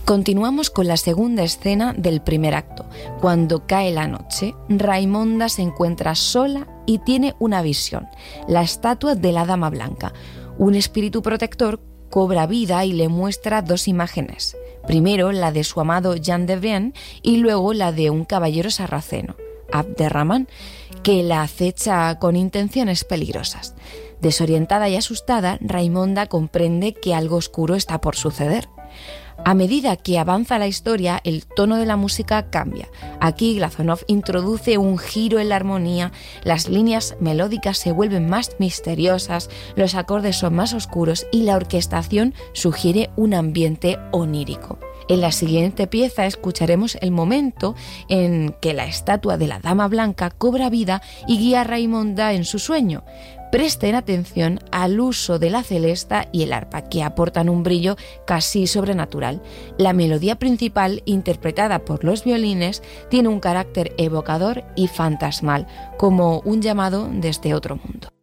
Continuamos con la segunda escena del primer acto. Cuando cae la noche, Raimonda se encuentra sola y tiene una visión, la estatua de la Dama Blanca. Un espíritu protector cobra vida y le muestra dos imágenes. Primero la de su amado Jean de Brienne y luego la de un caballero sarraceno, Abderramán, que la acecha con intenciones peligrosas. Desorientada y asustada, Raimonda comprende que algo oscuro está por suceder. A medida que avanza la historia, el tono de la música cambia. Aquí Glazunov introduce un giro en la armonía, las líneas melódicas se vuelven más misteriosas, los acordes son más oscuros y la orquestación sugiere un ambiente onírico. En la siguiente pieza escucharemos el momento en que la estatua de la Dama Blanca cobra vida y guía a Raimonda en su sueño. Presten atención al uso de la celesta y el arpa, que aportan un brillo casi sobrenatural. La melodía principal, interpretada por los violines, tiene un carácter evocador y fantasmal, como un llamado desde otro mundo.